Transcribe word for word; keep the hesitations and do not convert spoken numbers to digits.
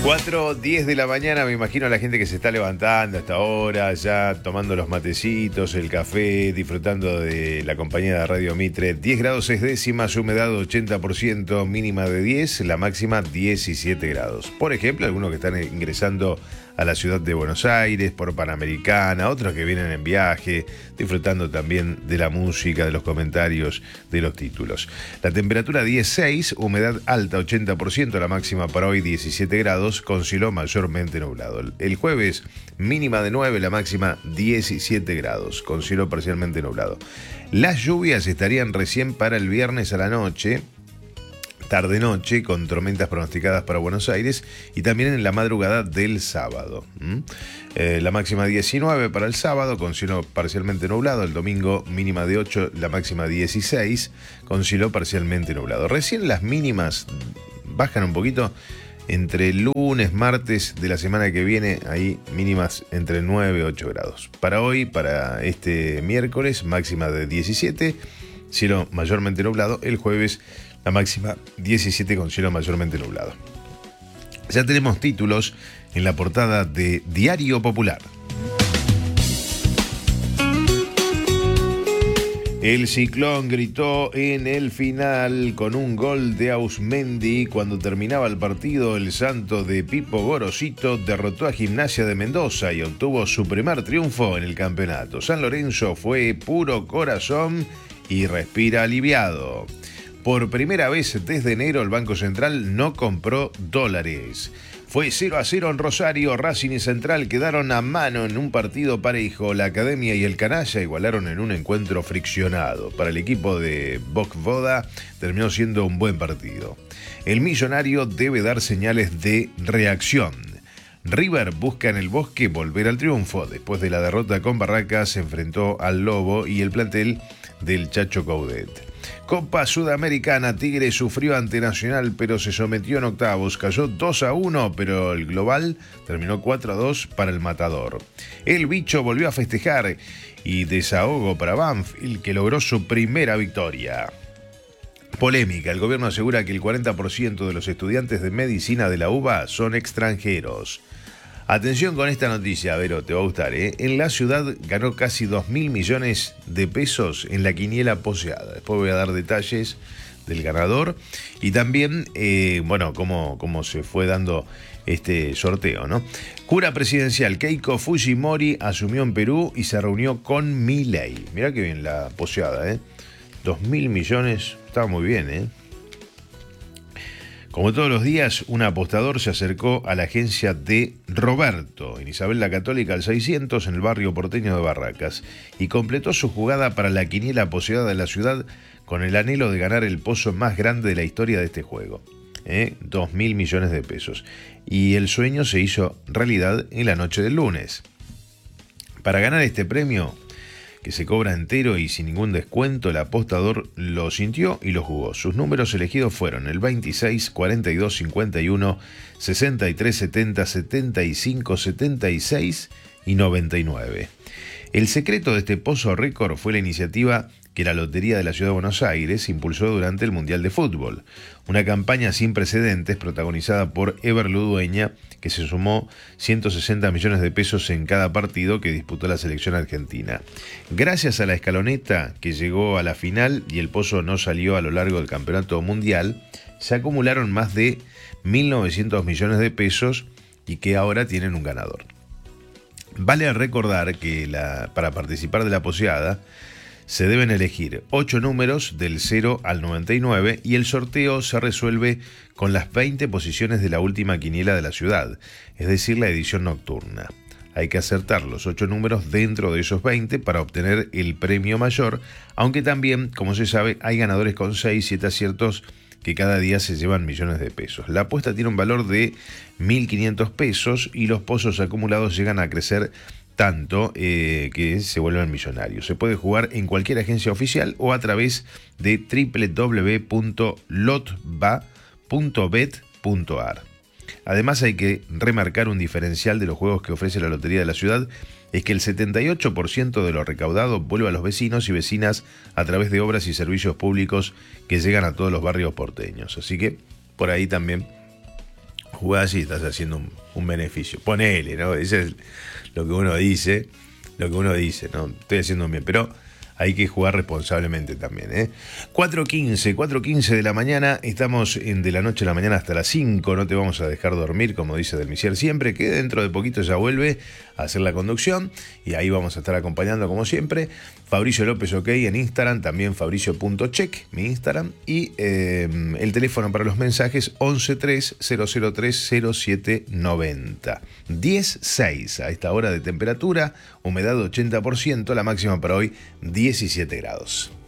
cuatro diez de la mañana, me imagino a la gente que se está levantando hasta ahora, ya tomando los matecitos, el café, disfrutando de la compañía de Radio Mitre. diez grados seis décimas, humedad ochenta por ciento, mínima de diez, la máxima diecisiete grados. Por ejemplo, algunos que están ingresando a la ciudad de Buenos Aires por Panamericana, otros que vienen en viaje, disfrutando también de la música, de los comentarios, de los títulos. La temperatura dieciséis, humedad alta ochenta por ciento, la máxima para hoy diecisiete grados, con cielo mayormente nublado. El jueves, mínima de nueve, la máxima diecisiete grados, con cielo parcialmente nublado. Las lluvias estarían recién para el viernes a la noche, tarde-noche, con tormentas pronosticadas para Buenos Aires y también en la madrugada del sábado. ¿Mm? Eh, la máxima diecinueve para el sábado, con cielo parcialmente nublado. El domingo mínima de ocho, la máxima dieciséis, con cielo parcialmente nublado. Recién las mínimas bajan un poquito entre lunes, martes de la semana que viene, ahí mínimas entre nueve y ocho grados. Para hoy, para este miércoles, máxima de diecisiete, cielo mayormente nublado. El jueves, la máxima diecisiete con cielo mayormente nublado. Ya tenemos títulos en la portada de Diario Popular. El Ciclón gritó en el final con un gol de Ausmendi. Cuando terminaba el partido, el santo de Pipo Gorosito derrotó a Gimnasia de Mendoza y obtuvo su primer triunfo en el campeonato. San Lorenzo fue puro corazón y respira aliviado. Por primera vez desde enero el Banco Central no compró dólares. Fue cero a cero en Rosario, Racing y Central quedaron a mano en un partido parejo. La Academia y el Canalla igualaron en un encuentro friccionado. Para el equipo de Vojvoda terminó siendo un buen partido. El Millonario debe dar señales de reacción. River busca en el Bosque volver al triunfo. Después de la derrota con Barracas se enfrentó al Lobo y el plantel del Chacho Coudet. Copa Sudamericana, Tigre sufrió ante Nacional pero se sometió en octavos, cayó dos a uno, pero el global terminó cuatro a dos para el Matador. El Bicho volvió a festejar y desahogo para Banfield, que logró su primera victoria. Polémica, el gobierno asegura que el cuarenta por ciento de los estudiantes de medicina de la UBA son extranjeros. Atención con esta noticia, Vero, te va a gustar, ¿eh? En la ciudad ganó casi dos mil millones de pesos en la quiniela poseada. Después voy a dar detalles del ganador y también, eh, bueno, cómo, cómo se fue dando este sorteo, ¿no? Cura presidencial Keiko Fujimori asumió en Perú y se reunió con Milei. Mirá que bien la poseada, ¿eh? dos mil millones, está muy bien, ¿eh? Como todos los días, un apostador se acercó a la agencia de Roberto, en Isabel la Católica al seiscientos, en el barrio porteño de Barracas, y completó su jugada para la quiniela poseada de la ciudad con el anhelo de ganar el pozo más grande de la historia de este juego, ¿eh? dos mil millones de pesos. Y el sueño se hizo realidad en la noche del lunes. Para ganar este premio, que se cobra entero y sin ningún descuento, el apostador lo sintió y lo jugó. Sus números elegidos fueron el veintiséis, cuarenta y dos, cincuenta y uno, sesenta y tres, setenta, setenta y cinco, setenta y seis y noventa y nueve. El secreto de este pozo récord fue la iniciativa que la Lotería de la Ciudad de Buenos Aires impulsó durante el Mundial de Fútbol. Una campaña sin precedentes protagonizada por Ever Ludueña, que se sumó ciento sesenta millones de pesos en cada partido que disputó la selección argentina. Gracias a la escaloneta que llegó a la final y el pozo no salió a lo largo del campeonato mundial, se acumularon más de mil novecientos millones de pesos y que ahora tienen un ganador. Vale recordar que la, para participar de la poseada se deben elegir ocho números del cero al noventa y nueve y el sorteo se resuelve con las veinte posiciones de la última quiniela de la ciudad, es decir, la edición nocturna. Hay que acertar los ocho números dentro de esos veinte para obtener el premio mayor, aunque también, como se sabe, hay ganadores con seis, siete aciertos que cada día se llevan millones de pesos. La apuesta tiene un valor de mil quinientos pesos y los pozos acumulados llegan a crecer tanto eh, que se vuelven millonarios. Se puede jugar en cualquier agencia oficial o a través de doble u doble u doble u punto lotba punto bet punto ar. Además, hay que remarcar un diferencial de los juegos que ofrece la Lotería de la Ciudad, es que el setenta y ocho por ciento de lo recaudado vuelve a los vecinos y vecinas a través de obras y servicios públicos que llegan a todos los barrios porteños. Así que por ahí también jugás así, estás haciendo un, un beneficio. Ponele, ¿no? Ese es lo que uno dice, lo que uno dice, ¿no? Estoy haciendo bien, pero hay que jugar responsablemente también, ¿eh? cuatro quince, cuatro quince de la mañana, estamos en de la noche a la mañana hasta las cinco, no te vamos a dejar dormir, como dice Delmisier siempre, que dentro de poquito ya vuelve a hacer la conducción y ahí vamos a estar acompañando como siempre. Fabricio López OK en Instagram, también fabricio.check, mi Instagram, y eh, el teléfono para los mensajes once tres cero cero tres cero siete noventa. diez seis a esta hora de temperatura, humedad ochenta por ciento, la máxima para hoy diecisiete grados.